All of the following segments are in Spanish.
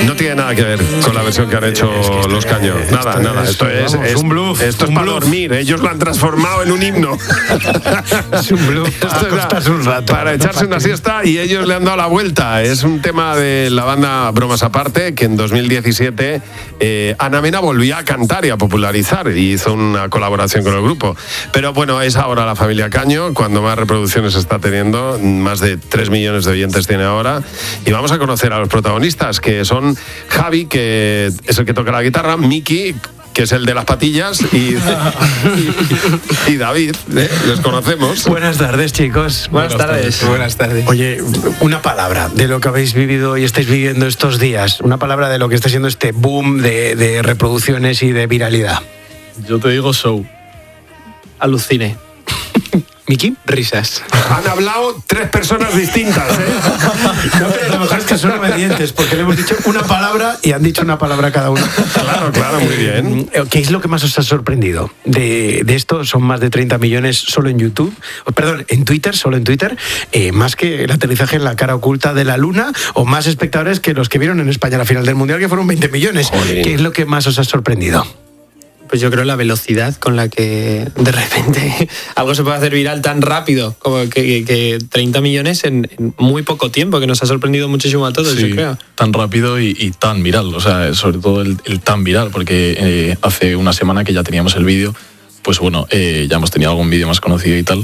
No tiene nada que ver con la versión que han hecho los Caño. Nada. Esto es un bluff. Esto es para dormir. Ellos lo han transformado en un himno. Es un bluff. Esto un rato. Para echarse una siesta y ellos le han dado la vuelta. Es un tema de la banda Bromas Aparte, que en 2017 Ana Mena volvía a cantar y a popularizar y hizo una colaboración con el grupo. Pero bueno, es ahora la familia Caño, cuando más reproducciones está teniendo, más de 3 millones de oyentes tiene ahora. Y vamos a conocer a los protagonistas, que son Javi, que es el que toca la guitarra, Miki, que es el de las patillas, y David, les conocemos. Buenas tardes, chicos. Buenas tardes. Oye, una palabra de lo que habéis vivido y estáis viviendo estos días, una palabra de lo que está siendo este boom de reproducciones y de viralidad. Yo te digo show. Alucine. ¿Miki? Risas. Han hablado 3 personas distintas, No, pero lo mejor es que son obedientes, porque le hemos dicho una palabra y han dicho una palabra cada uno. Claro, muy bien. ¿Qué es lo que más os ha sorprendido de esto? Son más de 30 millones solo en YouTube, en Twitter, solo en Twitter, más que el aterrizaje en la cara oculta de la Luna, o más espectadores que los que vieron en España la final del Mundial, que fueron 20 millones. Joder. ¿Qué es lo que más os ha sorprendido? Pues yo creo la velocidad con la que de repente algo se puede hacer viral tan rápido, como que 30 millones en muy poco tiempo, que nos ha sorprendido muchísimo a todos, Sí, yo creo. tan rápido y tan viral, o sea, sobre todo el tan viral, porque hace una semana que ya teníamos el vídeo, pues bueno, ya hemos tenido algún vídeo más conocido y tal,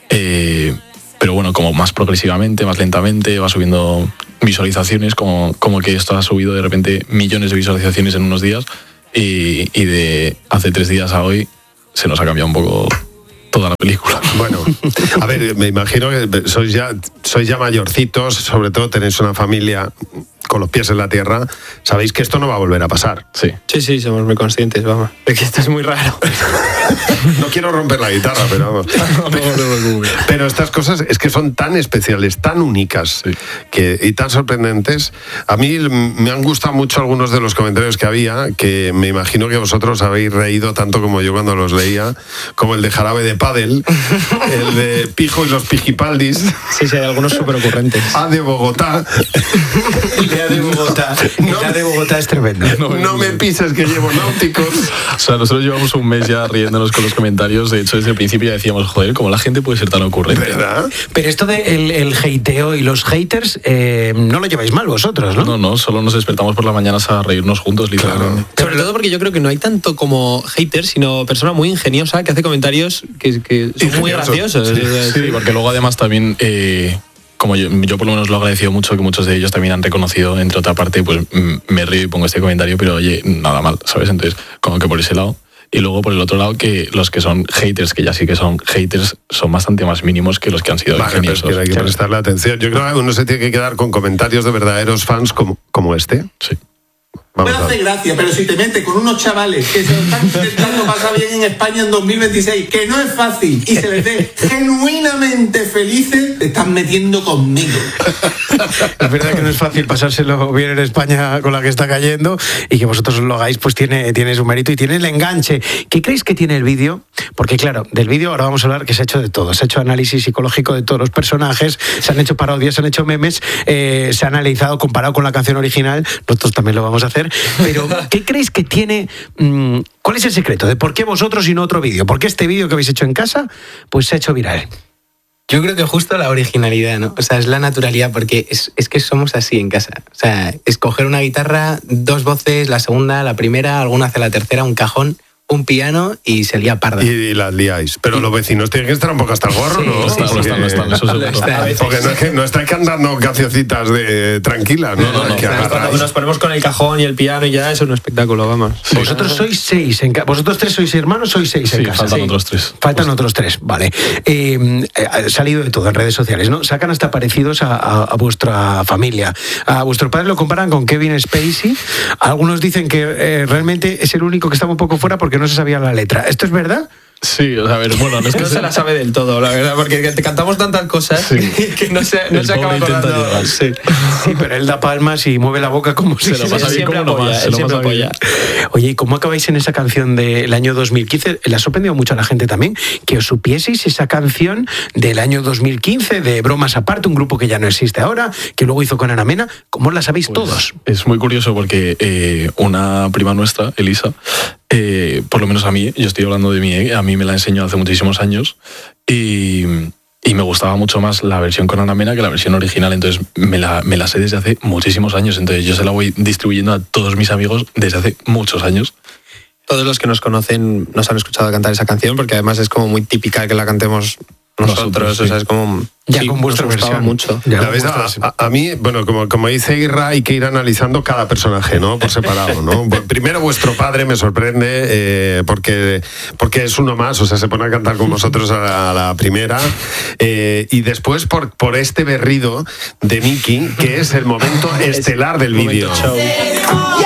pero bueno, como más progresivamente, más lentamente, va subiendo visualizaciones, como que esto ha subido de repente millones de visualizaciones en unos días. Y de hace 3 días a hoy se nos ha cambiado un poco toda la película. Bueno, a ver, me imagino que sois ya mayorcitos, sobre todo tenéis una familia con los pies en la tierra, sabéis que esto no va a volver a pasar. Sí. Sí, somos muy conscientes, vamos, de que esto es muy raro. No quiero romper la guitarra, pero vamos. Pero estas cosas es que son tan especiales, tan únicas, sí, y tan sorprendentes. A mí me han gustado mucho algunos de los comentarios que había, que me imagino que vosotros habéis reído tanto como yo cuando los leía, como el de Jarabe de Pádel, el de Pijo y los Pijipaldis. Sí, hay algunos súper ocurrentes. A de Bogotá. La de Bogotá es tremendo. No me pises que llevo náuticos. O sea, nosotros llevamos un mes ya riéndonos con los comentarios. De hecho, desde el principio ya decíamos, joder, ¿cómo la gente puede ser tan ocurrente? ¿Verdad? Pero esto de el hateo y los haters, no lo lleváis mal vosotros, ¿no? No, solo nos despertamos por las mañanas a reírnos juntos, literalmente. Sobre todo porque yo creo que no hay tanto como haters, sino persona muy ingeniosa que hace comentarios que son muy graciosos. Sí, porque luego además también... como yo por lo menos lo he agradecido mucho, que muchos de ellos también han reconocido, entre otra parte, pues me río y pongo este comentario, pero oye, nada mal, ¿sabes? Entonces, como que por ese lado. Y luego por el otro lado, que los que son haters, que ya sí que son haters, son bastante más mínimos que los que han sido ingeniosos. Pero es que hay que prestarle atención. Yo creo que uno se tiene que quedar con comentarios de verdaderos fans como este. Sí. Me hace gracia, pero si te metes con unos chavales que se lo están intentando pasar bien en España en 2026, que no es fácil, y se les ve genuinamente felices, te están metiendo conmigo. Es verdad que no es fácil pasárselo bien en España con la que está cayendo, y que vosotros lo hagáis, pues tiene su mérito y tiene el enganche. ¿Qué creéis que tiene el vídeo? Porque claro, del vídeo ahora vamos a hablar que se ha hecho de todo. Se ha hecho análisis psicológico de todos los personajes, se han hecho parodias, se han hecho memes, se ha analizado, comparado con la canción original. Nosotros también lo vamos a hacer. Pero, ¿qué creéis que tiene? ¿Cuál es el secreto de por qué vosotros y no otro vídeo? ¿Por qué este vídeo que habéis hecho en casa pues se ha hecho viral? Yo creo que justo la originalidad, ¿no? O sea, es la naturalidad, porque es que somos así en casa. O sea, escoger una guitarra, 2 voces, la segunda, la primera, alguna hace la tercera, un cajón, un piano y se lía parda. Y las liáis. Pero los vecinos tienen que estar un poco hasta el gorro, ¿no? Sí, están, eso seguro. Porque no estáis cantando cancioncitas de tranquilas, ¿no? Nos ponemos con el cajón y el piano y ya es un espectáculo, vamos. Sí. Vosotros sois 6 en casa. Vosotros 3 sois hermanos, sois 6 en casa. Faltan otros 3. Faltan otros 3, vale. Ha salido de todo en redes sociales, ¿no? Sacan hasta parecidos a vuestra familia. A vuestro padre lo comparan con Kevin Spacey. Algunos dicen que realmente es el único que estaba un poco fuera porque no se sabía la letra. ¿Esto es verdad? Sí, o sea, a ver, bueno, No se la sabe del todo, la verdad, porque te cantamos tantas cosas que no se acaba acordando. Sí, pero él da palmas y mueve la boca como si Se lo pasa bien como nomás. Él siempre apoya. Oye, ¿y cómo acabáis en esa canción del año 2015? Le ha sorprendido mucho a la gente también que os supieseis esa canción del año 2015 de Bromas Aparte, un grupo que ya no existe ahora, que luego hizo con Ana Mena. ¿Cómo la sabéis todos? Es muy curioso porque una prima nuestra, Elisa, por lo menos a mí, yo estoy hablando de mí, a mí me la enseñó hace muchísimos años y me gustaba mucho más la versión con Ana Mena que la versión original, entonces me la sé desde hace muchísimos años, entonces yo se la voy distribuyendo a todos mis amigos desde hace muchos años. Todos los que nos conocen nos han escuchado cantar esa canción, porque además es como muy típica que la cantemos nosotros, sí. O sea, es como... Ya con vuestra nos gustaba versión. mucho. Ya La con verdad, vuestra- a mí, bueno, como dice Irra, hay que ir analizando cada personaje, ¿no? Por separado, ¿no? Primero, vuestro padre me sorprende porque es uno más, o sea, se pone a cantar con vosotros a la primera. Y después por este berrido de Miki, que es el momento estelar del vídeo. Momento show.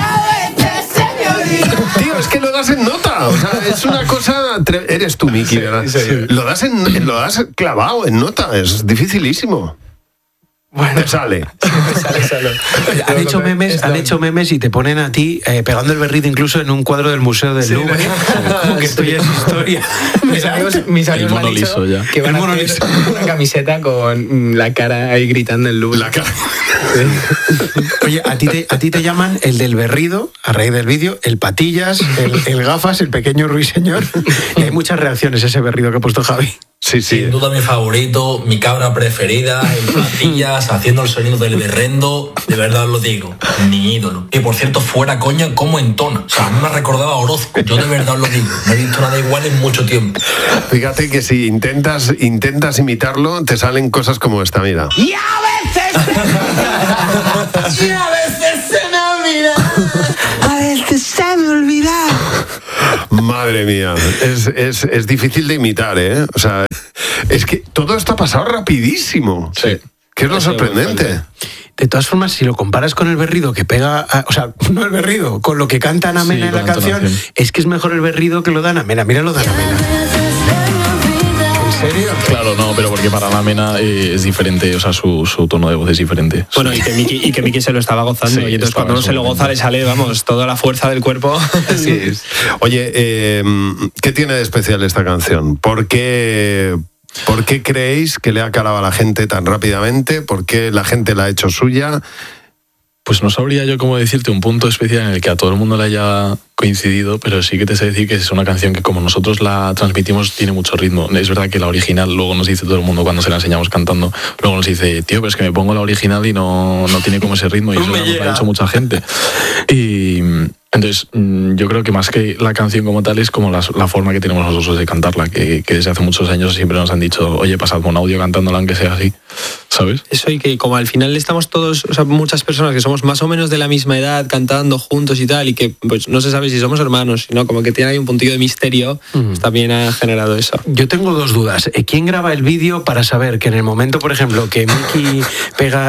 Tío, es que lo das en nota. O sea, es una cosa. Eres tú, Miki, ¿verdad? sí. Lo das clavado en nota. Es dificilísimo. Bueno, te sale. Oye, han hecho memes y te ponen a ti pegando el berrido incluso en un cuadro del Museo del Louvre. Como que esto ya es historia. Mis amigos El me han mono dicho liso ya. que van El mono a hacer liso. una camiseta con la cara ahí gritando el Louvre. La cara. Oye, a ti te llaman el del berrido, a raíz del vídeo, el patillas, el gafas, el pequeño ruiseñor. Y hay muchas reacciones a ese berrido que ha puesto Javi. Sí, sí. Sin duda mi favorito, mi cabra preferida, el Patillas, haciendo el sonido del berrendo, de verdad os lo digo, mi ídolo. Que por cierto, fuera coña, como entona. O sea, a mí me recordaba a Orozco, yo de verdad os lo digo, no he visto nada igual en mucho tiempo. Fíjate que si intentas imitarlo, te salen cosas como esta, mira. Y a veces se me olvida. A veces se me olvida. Madre mía, es difícil de imitar, ¿eh? O sea, es que todo esto ha pasado rapidísimo. Sí. Que es lo Ha sido muy sorprendente. fuerte. De todas formas, si lo comparas con el berrido que pega, o sea, no el berrido, con lo que canta Ana Mena Sí, en la con la canción, entonación. es que es mejor el berrido que lo de Ana Mena. Mira lo de Ana Mena. ¿En serio? Claro, no, pero porque para Ana Mena es diferente, o sea, su tono de voz es diferente. Bueno, y que Miki se lo estaba gozando. Sí, y entonces estaba cuando uno en se su lo goza momento. le sale, vamos, toda la fuerza del cuerpo. Sí. Oye, ¿qué tiene de especial esta canción? ¿Por qué creéis que le ha calado a la gente tan rápidamente? ¿Por qué la gente la ha hecho suya? Pues no sabría yo cómo decirte un punto especial en el que a todo el mundo le haya coincidido, pero sí que te sé decir que es una canción que como nosotros la transmitimos tiene mucho ritmo. Es verdad que la original, luego nos dice todo el mundo cuando se la enseñamos cantando, luego nos dice, tío, pero es que me pongo la original y no tiene como ese ritmo y eso nos lo ha dicho mucha gente. Y entonces yo creo que más que la canción como tal es como la forma que tenemos nosotros de cantarla, que desde hace muchos años siempre nos han dicho, oye, pasadme un audio cantándola aunque sea así, ¿sabes? Eso, y que como al final estamos todos, o sea, muchas personas que somos más o menos de la misma edad cantando juntos y tal, y que pues no se sabe si somos hermanos, sino como que tiene ahí un puntillo de misterio, pues también ha generado eso. Yo tengo dos dudas. ¿Quién graba el vídeo para saber que en el momento, por ejemplo, que Miki pega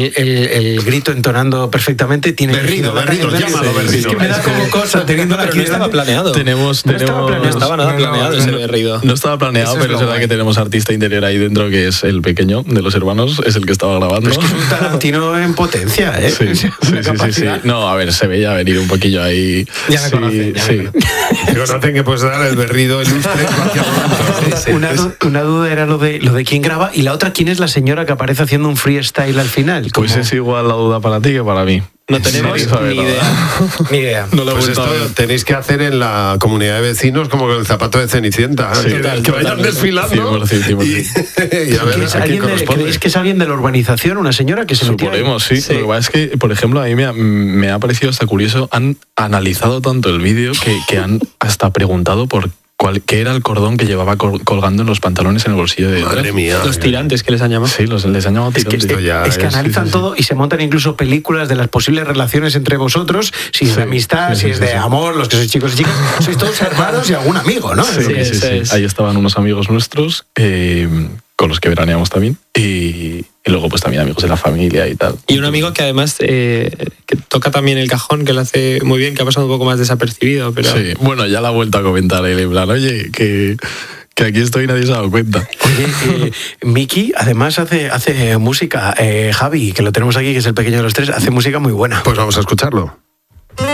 el grito entonando perfectamente, tiene Berrido, llámalo berrido. Es que me da como cosa teniendo Pero no estaba planeado. No estaba nada planeado ese berrido. No estaba planeado, Eso es pero lo es verdad guay. que tenemos artista interior ahí dentro que es el pequeño de los hermanos, es el que estaba grabando. Es que es un Tarantino en potencia, ¿eh? Sí, sí, Una sí. capacidad. No, a ver, se veía venir un poquillo ahí. Ya me conocen, ya me sí. Te conocen que puedes dar el berrido ilustre en cualquier momento. Una duda era lo de quién graba y la otra, ¿quién es la señora que aparece haciendo un freestyle al final? Pues es igual la duda para ti que para mí. No tenemos Sí, sabe ni nada. idea. Ni idea. No lo he Pues vuelto esto a ver. tenéis que hacer en la comunidad de vecinos como con el zapato de Cenicienta. Sí, que vayan total. desfilando 100%. y a ver ¿Que es a quién alguien corresponde. ¿Creéis que es alguien de la urbanización, una señora que se metió ahí? Suponemos, sí. Lo que pasa es que, por ejemplo, a mí me ha parecido hasta curioso. Han analizado tanto el vídeo que han hasta preguntado por qué era el cordón que llevaba colgando en los pantalones en el bolsillo de detrás. Madre mía. Los tirantes que les han llamado. Sí, les han llamado Es que, tirantes. Esto ya es que es- analizan sí, sí, todo y se montan incluso películas de las posibles relaciones entre vosotros, si es de amistad, sí, si sí, es de sí. amor, los que sois chicos y chicas, sois todos hermanos y algún amigo, ¿no? Sí, Es lo que- eso es. Ahí estaban unos amigos nuestros con los que veraneamos también. Y Y luego pues también amigos de la familia y tal. Y un amigo que además que toca también el cajón, que lo hace muy bien, que ha pasado un poco más desapercibido. Pero... Sí, bueno, ya la ha vuelto a comentar él, en plan, oye, que aquí estoy y nadie se ha dado cuenta. Oye, Miki además hace música. Javi, que lo tenemos aquí, que es el pequeño de los tres, hace música muy buena. Pues vamos a escucharlo.